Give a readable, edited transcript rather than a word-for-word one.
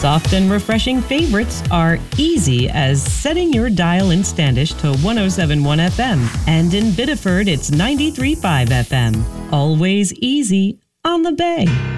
Soft and refreshing favorites are easy as setting your dial in Standish to 107.1 FM. And in Biddeford, it's 93.5 FM. Always easy on the Bay.